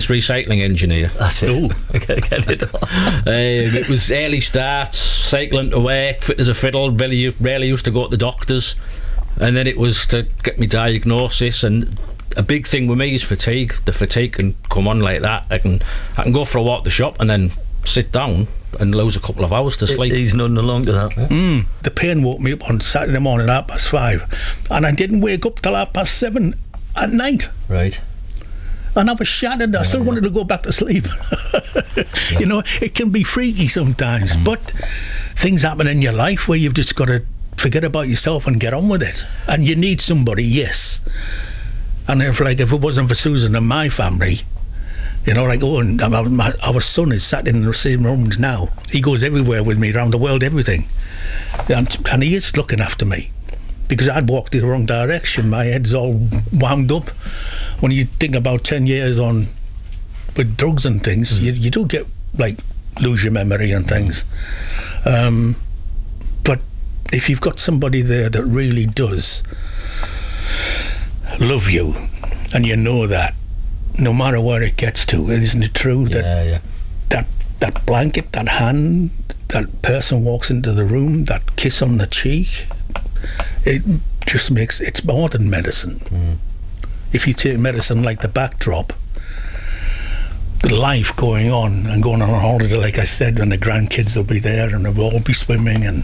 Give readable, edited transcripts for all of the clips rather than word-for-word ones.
recycling engineer. That's it. Ooh. Get it. It was early starts, cycling to work, fit as a fiddle, rarely used to go to the doctors. And then it was to get me diagnosis, and a big thing with me is fatigue. The fatigue can come on like that. I can go for a walk to the shop and then sit down and lose a couple of hours to sleep. He's nodding along to that. The pain woke me up on Saturday morning at 5:30, and I didn't wake up till 7:30 at night. Right. And I was shattered. I still wanted to go back to sleep. You know, it can be freaky sometimes, but things happen in your life where you've just got to forget about yourself and get on with it. And you need somebody, yes. And if it wasn't for Susan and my family, you know, like Owen, our son is sat in the same rooms now. He goes everywhere with me, around the world, everything. And he is looking after me. Because I'd walked in the wrong direction. My head's all wound up. When you think about 10 years on with drugs and things, you do get, lose your memory and things. But if you've got somebody there that really does love you, and you know that, no matter where it gets to, isn't it true that that blanket, that hand, that person walks into the room, that kiss on the cheek, it just makes, it's more than medicine. If you take medicine like the backdrop, the life going on and going on holiday, like I said, and the grandkids will be there and they'll all be swimming, and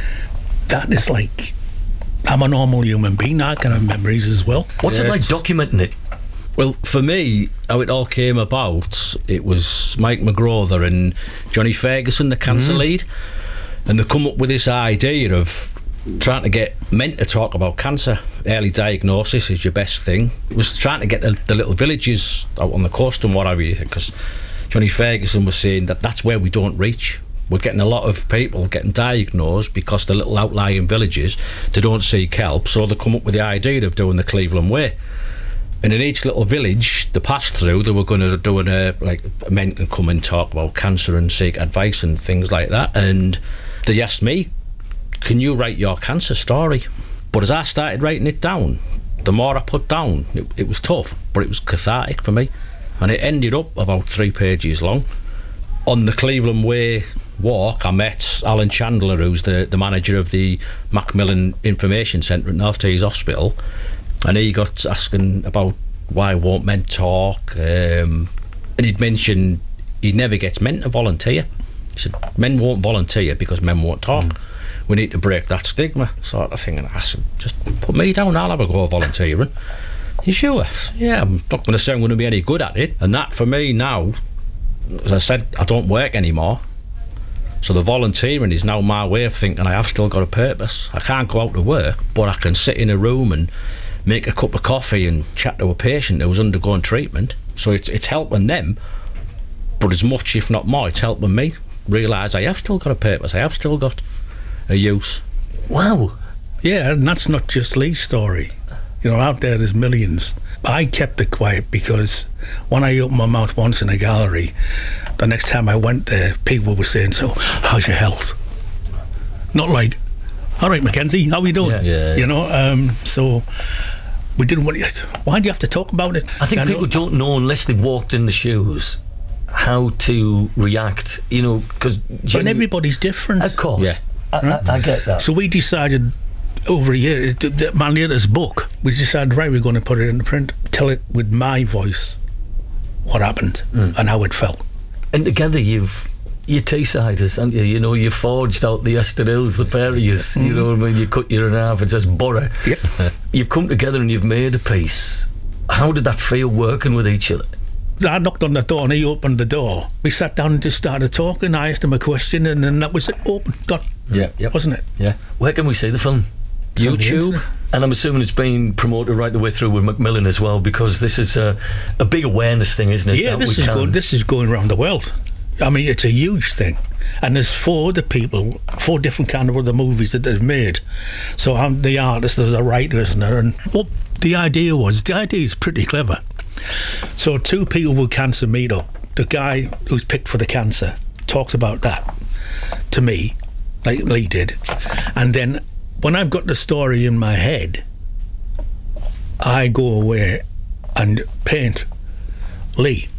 that is like, I'm a normal human being. I can have memories as well. What's it like documenting it? Well, for me, how it all came about, it was Mike McGrawther and Johnny Ferguson, the cancer lead, and they come up with this idea of trying to get men to talk about cancer. Early diagnosis is your best thing. It was trying to get the little villages out on the coast and whatever, because Johnny Ferguson was saying that that's where we don't reach. We're getting a lot of people getting diagnosed because the little outlying villages, they don't seek help, so they come up with the idea of doing the Cleveland Way. And in each little village they passed through, they were going to do men can come and talk about cancer and seek advice and things like that. And they asked me, can you write your cancer story? But as I started writing it down, the more I put down, it was tough, but it was cathartic for me. And it ended up about 3 pages long. On the Cleveland Way walk, I met Alan Chandler, who's the manager of the Macmillan Information Centre at North Tees Hospital, and he got asking about why won't men talk, and he'd mentioned he never gets men to volunteer. He said men won't volunteer because men won't talk. We need to break that stigma sort of thing. And I said, just put me down, I'll have a go volunteering. You sure? Yeah, I'm not going to say I'm going to be any good at it. And that for me now, as I said, I don't work anymore, so the volunteering is now my way of thinking. I have still got a purpose. I can't go out to work, but I can sit in a room and make a cup of coffee and chat to a patient who's undergoing treatment. So it's helping them, but as much if not more, it's helping me realise I have still got a purpose. I have still got a use. Wow. Yeah, and that's not just Lee's story. You know, out there's millions. I kept it quiet because when I opened my mouth once in a gallery, the next time I went there, people were saying, so, how's your health? Not like, all right, Mackenzie, how are you doing? Yeah. You know, so we didn't want to, why do you have to talk about it? I think people don't know, unless they've walked in the shoes, how to react, you know, because... But everybody's different. Of course. Yeah. I get that. So we decided over a year, my latest book, we decided, right, we're going to put it in print, tell it with my voice what happened and how it felt. And together you're Teessiders, aren't you? You know, you forged out the Esther Hills, the pair of yous, you know, when you cut your in half, it says Borough. Yep. You've come together and you've made a piece. How did that feel, working with each other? I knocked on the door and he opened the door. We sat down and just started talking. I asked him a question and then that was it, open, done. Yeah, Wasn't it? Yeah. Where can we see the film? YouTube. And I'm assuming it's been promoted right the way through with Macmillan as well, because this is a big awareness thing, isn't it? Yeah, this is good. This is going around the world. I mean, it's a huge thing. And there's 4 different kind of other movies that they've made. So I'm the artist, there's a writer, isn't there? And what the idea is pretty clever. So 2 people with cancer meet up. The guy who's picked for the cancer talks about that to me, like Lee did. And then when I've got the story in my head, I go away and paint Lee.